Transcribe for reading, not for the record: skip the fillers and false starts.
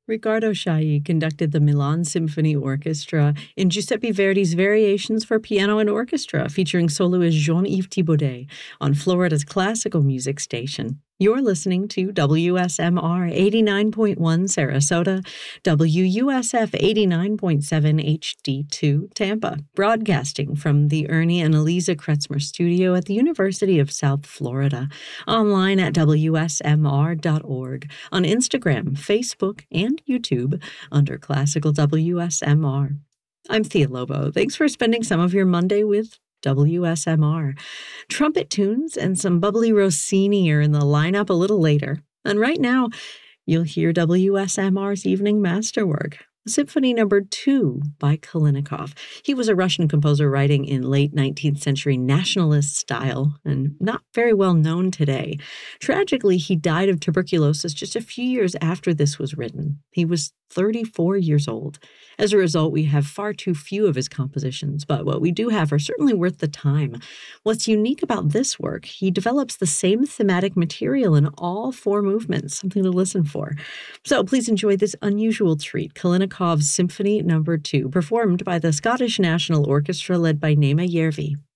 Riccardo Chailly conducted the Milan Symphony Orchestra in Giuseppe Verdi's Variations for Piano and Orchestra, featuring soloist Jean-Yves Thibaudet on Florida's classical music station. You're listening to WSMR 89.1 Sarasota, WUSF 89.7 HD2 Tampa, broadcasting from the Ernie and Eliza Kretzmer studio at the University of South Florida, online at WSMR.org, on Instagram, Facebook, and YouTube under Classical WSMR. I'm Thea Lobo. Thanks for spending some of your Monday with WSMR. Trumpet tunes and some bubbly Rossini are in the lineup a little later. And right now, you'll hear WSMR's evening masterwork, Symphony No. 2 by Kalinikov. He was a Russian composer writing in late 19th century nationalist style and not very well known today. Tragically, he died of tuberculosis just a few years after this was written. He was 34 years old. As a result, we have far too few of his compositions, but what we do have are certainly worth the time. What's unique about this work, he develops the same thematic material in all four movements, something to listen for. So please enjoy this unusual treat, Kalinikov's Symphony No. 2, performed by the Scottish National Orchestra led by Naima Järvi.